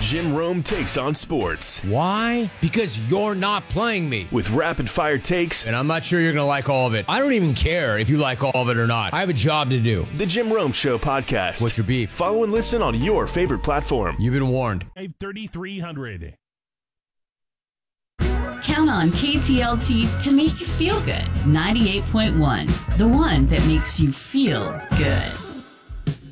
Jim Rome Takes on Sports. Why? Because you're not playing me. With rapid-fire takes. And I'm not sure you're going to like all of it. I don't even care if you like all of it or not. I have a job to do. The Jim Rome Show podcast. What's your beef? Follow and listen on your favorite platform. You've been warned. 3300. Count on KTLT to make you feel good. 98.1, the one that makes you feel good.